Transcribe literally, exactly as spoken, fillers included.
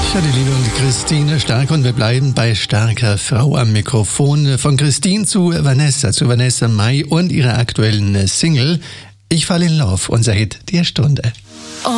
Ja, die Liebe und Christine Stark und wir bleiben bei starker Frau am Mikrofon. Von Christine zu Vanessa, zu Vanessa Mai und ihrer aktuellen Single Ich fall in Love, unser Hit der Stunde.